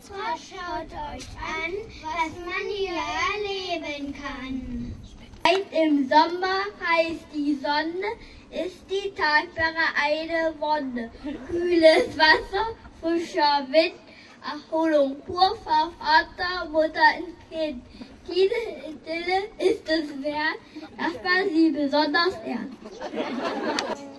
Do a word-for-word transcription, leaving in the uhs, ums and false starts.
Schaut euch an, was man hier erleben kann. Zeit im Sommer heißt die Sonne, ist die Tatsache eine Wonne. Kühles Wasser, frischer Wind, Erholung pur für Vater, Mutter und Kind. Diese Idylle ist es wert, dass man sie besonders ehrt.